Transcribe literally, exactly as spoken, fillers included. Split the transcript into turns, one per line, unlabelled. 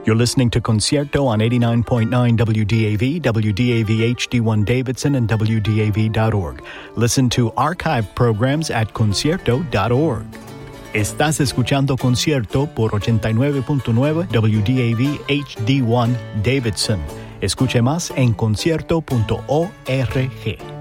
You're listening to Concierto on eighty-nine point nine W D A V, W D A V H D one Davidson, and W D A V dot org. Listen to archived programs at concierto dot org. Estás escuchando Concierto por ochenta y nueve punto nueve W D A V H D one Davidson. Escuche más en concierto punto org.